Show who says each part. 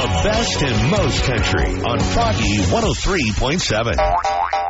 Speaker 1: The best and most country on Froggy 103.7.